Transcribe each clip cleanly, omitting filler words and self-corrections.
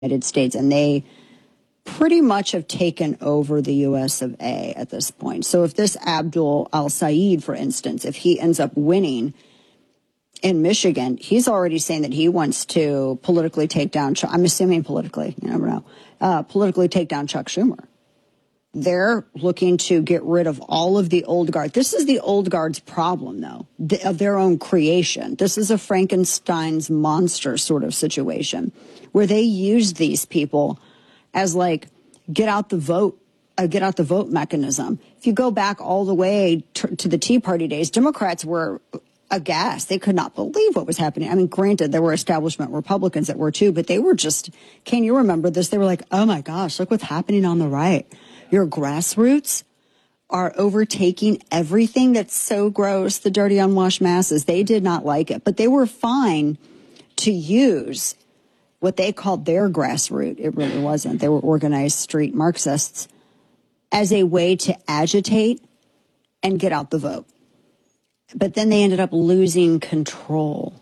United States, and they pretty much have taken over the US of A at this point. So if this Abdul al-Sayed, for instance, if he ends up winning in Michigan, he's already saying that he wants to politically take down, I'm assuming politically, you never know, politically take down Chuck Schumer. They're looking to get rid of all of the old guard. This is the old guard's problem, though, of their own creation. This is a Frankenstein's monster sort of situation where they use these people as like get out the vote mechanism. If you go back all the way to the Tea Party days, Democrats were aghast. They could not believe what was happening. I mean, granted, there were establishment Republicans that were too, but they were just, can you remember this? They were like, oh my gosh, look what's happening on the right. Your grassroots are overtaking everything that's so gross, the dirty, unwashed masses. They did not like it, but they were fine to use what they called their grassroots. It really wasn't. They were organized street Marxists as a way to agitate and get out the vote. But then they ended up losing control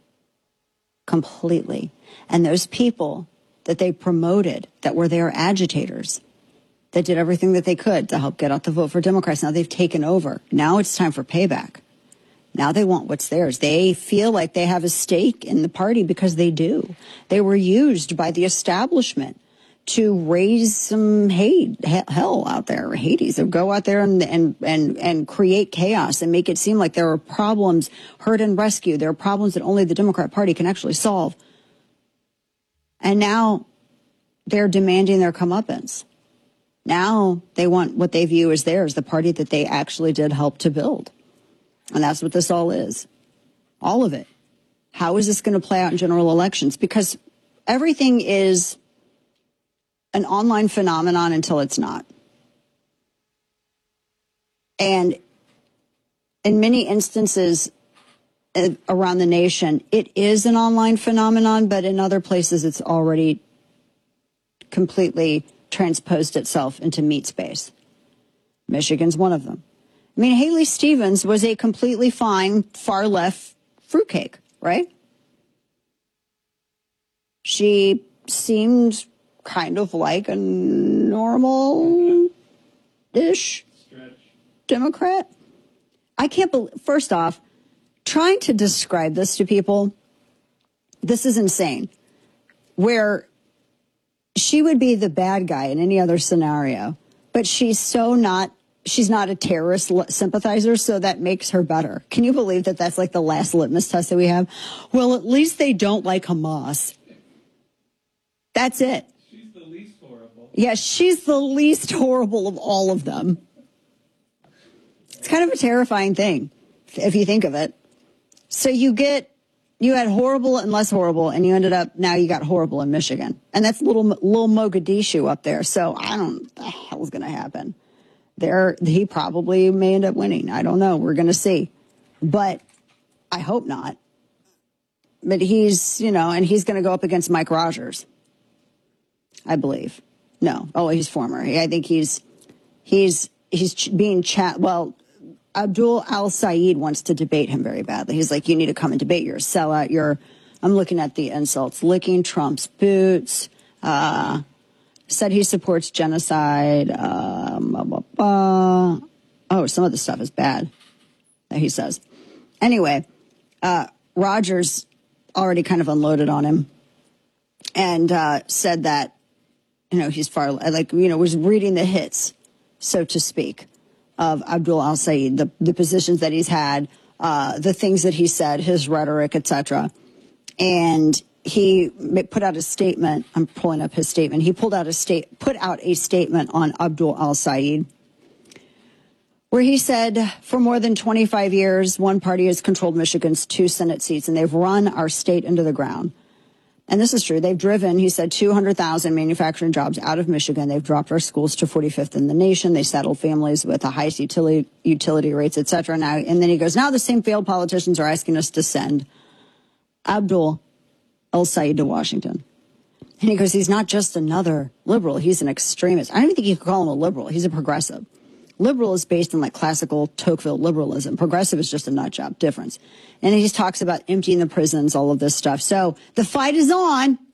completely. And those people that they promoted that were their agitators, that did everything that they could to help get out the vote for Democrats. Now they've taken over. Now it's time for payback. Now they want what's theirs. They feel like they have a stake in the party because they do. They were used by the establishment to raise some hell out there, Hades, or go out there and create chaos and make it seem like there are problems, hurt and rescue. There are problems that only the Democrat Party can actually solve. And now they're demanding their comeuppance. Now they want what they view as theirs, the party that they actually did help to build. And that's what this all is. All of it. How is this going to play out in general elections? Because everything is an online phenomenon until it's not. And in many instances around the nation, it is an online phenomenon, but in other places it's already completely transposed itself into meat space. Michigan's one of them. I mean, Haley Stevens was a completely fine far-left fruitcake, right? She seemed kind of like a normal-ish Democrat. I can't believe, first off, trying to describe this to people, this is insane, where she would be the bad guy in any other scenario, but she's not a terrorist sympathizer, so that makes her better. Can you believe that that's like the last litmus test that we have? Well, at least they don't like Hamas. That's it. She's the least horrible. Yeah, she's the least horrible of all of them. It's kind of a terrifying thing, if you think of it. So you had horrible and less horrible, and you ended up, now you got horrible in Michigan. And that's little Mogadishu up there. So I don't know what the hell's going to happen. He probably may end up winning. I don't know. We're going to see. But I hope not. But he's, and he's going to go up against Mike Rogers, I believe. No. Oh, he's former. I think he's being well, Abdul al-Sayed wants to debate him very badly. He's like, you need to come and debate. You're a sellout. I'm looking at the insults, licking Trump's boots, said he supports genocide. Oh, some of the stuff is bad that he says. Anyway, Rogers already kind of unloaded on him and said that, he's was reading the hits, so to speak, of Abdul al-Sayed, the positions that he's had, the things that he said, his rhetoric, etc. And he put out a statement. I'm pulling up his statement. He put out a statement on Abdul al-Sayed, where he said, for more than 25 years, one party has controlled Michigan's 2 Senate seats, and they've run our state into the ground. And this is true. They've driven, he said, 200,000 manufacturing jobs out of Michigan. They've dropped our schools to 45th in the nation. They saddled families with the highest utility rates, et cetera. Now, and then he goes, now the same failed politicians are asking us to send Abdul al-Sayed to Washington. And he goes, he's not just another liberal. He's an extremist. I don't even think you could call him a liberal. He's a progressive. Liberal is based on like classical Tocqueville liberalism. Progressive is just a nut job difference. And he talks about emptying the prisons, all of this stuff. So the fight is on.